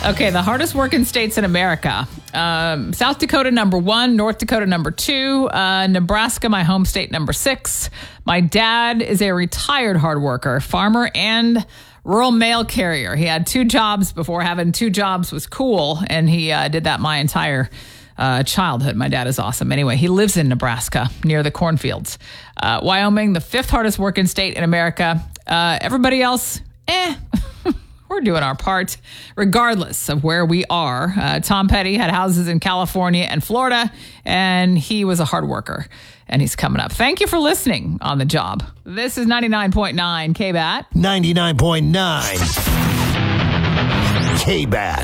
Okay, the hardest working states in America. South Dakota, number 1. North Dakota, number 2. Nebraska, my home state, number 6. My dad is a retired hard worker, farmer and rural mail carrier. He had 2 jobs before having 2 jobs was cool, and he did that my entire childhood. My dad is awesome. Anyway, he lives in Nebraska near the cornfields. Wyoming, the 5th hardest working state in America. Everybody else, we're doing our part regardless of where we are. Tom Petty had houses in California and Florida, and he was a hard worker, and he's coming up. Thank you for listening on the job. This is 99.9 KBAT. 99.9 KBAT.